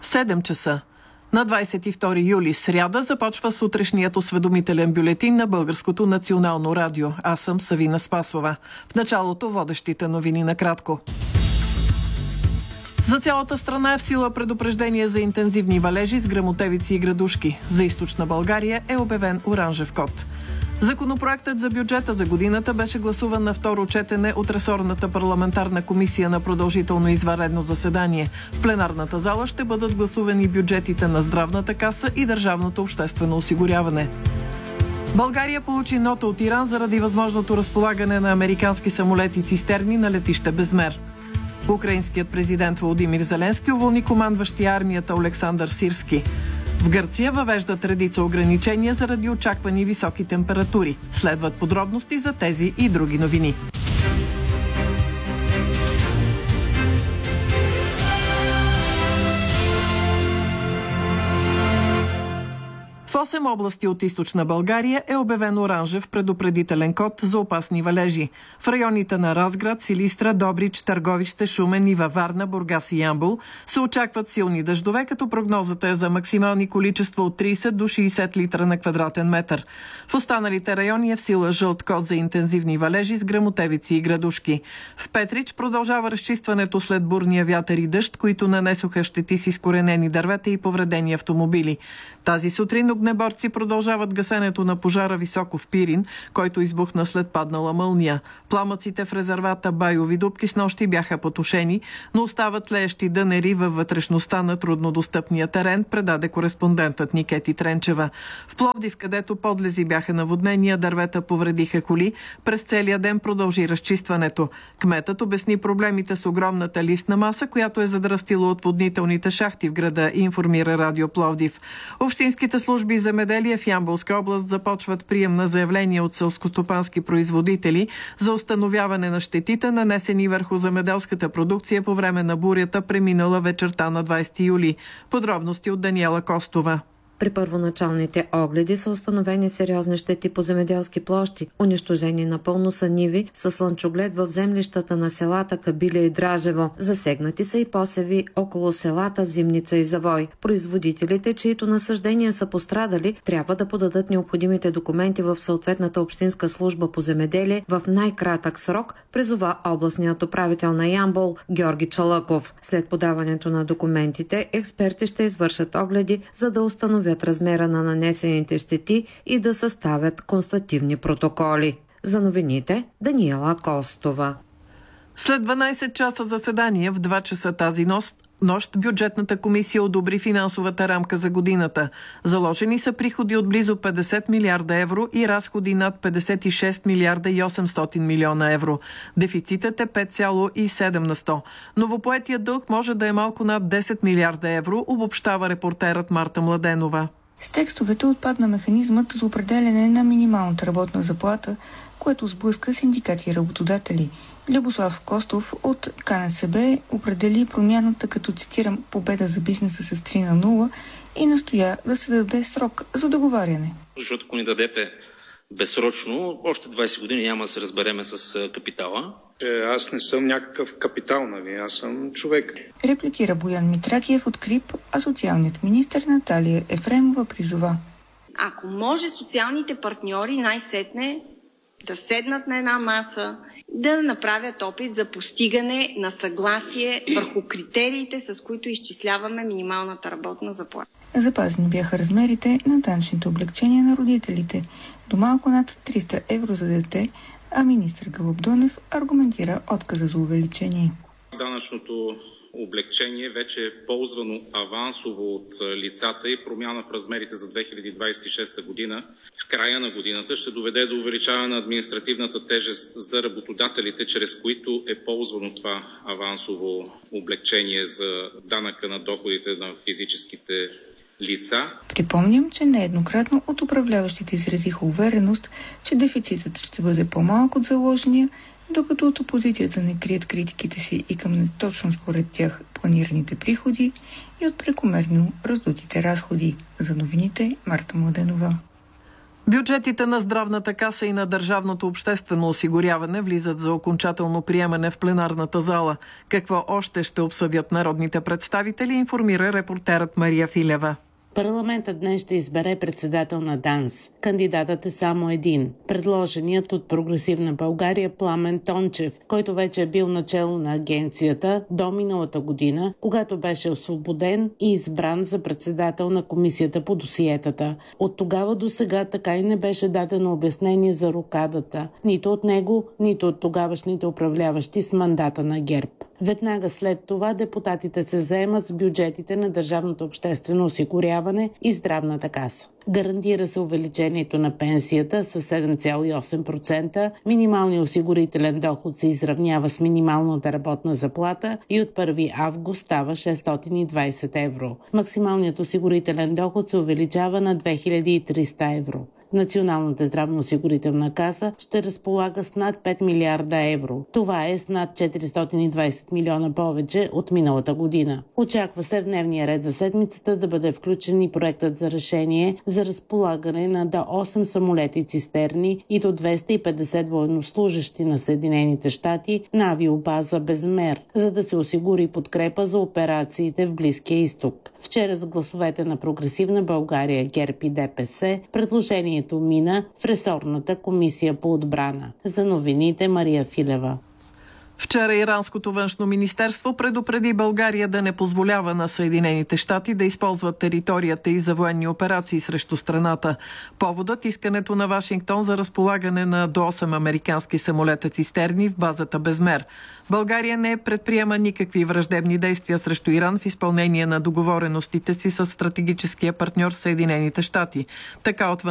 7 часа. На 22 юли, сряда, започва сутрешният осведомителен бюлетин на Българското национално радио. Аз съм Савина Спасова. В началото водещите новини накратко. За цялата страна е в сила предупреждение за интензивни валежи с гръмотевици и градушки. За източна България е обявен оранжев код. Законопроектът за бюджета за годината беше гласуван на второ четене от ресорната парламентарна комисия на продължително извънредно заседание. В пленарната зала ще бъдат гласувани бюджетите на Здравната каса и Държавното обществено осигуряване. България получи нота от Иран заради възможното разполагане на американски самолети цистерни на летище Безмер. Украинският президент Володимир Зеленски уволни командващия армията Олександър Сирски. В Гърция въвеждат редица ограничения заради очаквани високи температури. Следват подробности за тези и други новини. В 8 области от източна България е обявен оранжев предупредителен код за опасни валежи. В районите на Разград, Силистра, Добрич, Търговище, Шумен и във Варна, Бургас и Ямбол се очакват силни дъждове, като прогнозата е за максимални количества от 30 до 60 литра на квадратен метър. В останалите райони е в сила жълт код за интензивни валежи с гръмотевици и градушки. В Петрич продължава разчистването след бурния вятър и дъжд, които нанесоха щети с изкоренени дървета и повредени автомобили. Тази сутрин огнеборци продължават гасенето на пожара високо в Пирин, който избухна след паднала мълния. Пламъците в резервата Байови дупки снощи бяха потушени, но остават тлеещи дънери във вътрешността на труднодостъпния терен, предаде кореспондентът Никети Тренчева. В Пловдив, където подлези бяха наводнения, дървета повредиха коли, през целия ден продължи разчистването. Кметът обясни проблемите с огромната листна маса, която е задръстила отводнителните шахти в града, информира Радио Пловдив. Общинските служби земеделие в Ямболска област започват прием на заявления от селскостопански производители за установяване на щетите, нанесени върху земеделската продукция по време на бурята, преминала вечерта на 20 юли. Подробности от Даниела Костова. При първоначалните огледи са установени сериозни щети по земеделски площи, унищожени напълно са ниви с слънчоглед в землищата на селата Кабиля и Дражево. Засегнати са и посеви около селата Зимница и Завой. Производителите, чието насаждения са пострадали, трябва да подадат необходимите документи в съответната общинска служба по земеделие в най-кратък срок, призова областният управител на Ямбол Георги Чалъков. След подаването на документите, експерти ще извършат огледи, за да установят размера на нанесените щети и да съставят констативни протоколи. За новините Даниела Костова. След 12 часа заседание в 2 часа тази нощ бюджетната комисия одобри финансовата рамка за годината. Заложени са приходи от близо 50 милиарда евро и разходи над 56 милиарда и 800 милиона евро. Дефицитът е 5,7 на 100. Новопоетият дълг може да е малко над 10 милиарда евро, обобщава репортерът Марта Младенова. С текстовете отпадна механизмът за определяне на минималната работна заплата, което сблъска синдикати и работодатели. Любослав Костов от КНСБ определи промяната като, цитирам, победа за бизнеса с 3-0 и настоя да се даде срок за договаряне. Защото ако ни дадете безсрочно, още 20 години няма да се разбереме с капитала. Аз не съм някакъв капитал, нали? Аз съм човек. Репликира Боян Митракиев от КРИП, а социалният министър Наталия Ефремова призова. Ако може социалните партньори най-сетне да седнат на една маса, да направят опит за постигане на съгласие върху критериите, с които изчисляваме минималната работна заплата. Запазени бяха размерите на данъчните облекчения на родителите до малко над 300 евро за дете, а министър Гълъб Донев аргументира отказа за увеличение. Данъчното облекчение вече е ползвано авансово от лицата и промяна в размерите за 2026 година в края на годината ще доведе до увеличаване на административната тежест за работодателите, чрез които е ползвано това авансово облекчение за данъка на доходите на физическите лица. Припомням, че нееднократно от управляващите изразиха увереност, че дефицитът ще бъде по-малък от заложения, докато от опозицията не крият критиките си и към неточно според тях планираните приходи и от прекомерно раздутите разходи. За новините Марта Младенова. Бюджетите на Здравната каса и на Държавното обществено осигуряване влизат за окончателно приемане в пленарната зала. Какво още ще обсъдят народните представители, информира репортерът Мария Филева. Парламентът днес ще избере председател на ДАНС. Кандидатът е само един. Предложеният от Прогресивна България Пламен Тончев, който вече е бил начело на агенцията до миналата година, когато беше освободен и избран за председател на комисията по досиетата. От тогава до сега така и не беше дадено обяснение за рокадата. Нито от него, нито от тогавашните управляващи с мандата на ГЕРБ. Веднага след това депутатите се заемат с бюджетите на Държавното обществено осигуряване и Здравната каса. Гарантира се увеличението на пенсията с 7,8%, минималният осигурителен доход се изравнява с минималната работна заплата и от 1 август става 620 евро. Максималният осигурителен доход се увеличава на 2300 евро. Националната здравноосигурителна каса ще разполага с над 5 милиарда евро. Това е с над 420 милиона повече от миналата година. Очаква се в дневния ред за седмицата да бъде включен и проектът за решение за разполагане на до 8 самолети цистерни и до 250 военнослужащи на Съединените щати на авиобаза Безмер, за да се осигури подкрепа за операциите в Близкия изток. Вчера с гласовете на Прогресивна България, ГЕРБ и ДПС предложението мина в ресорната комисия по отбрана. За новините Мария Филева. Вчера Иранското външно министерство предупреди България да не позволява на Съединените щати да използват територията и за военни операции срещу страната. Поводът – искането на Вашингтон за разполагане на до 8 американски самолета цистерни в базата Безмер. България не предприема никакви враждебни действия срещу Иран в изпълнение на договореностите си с стратегическия партньор Съединените щати. Така от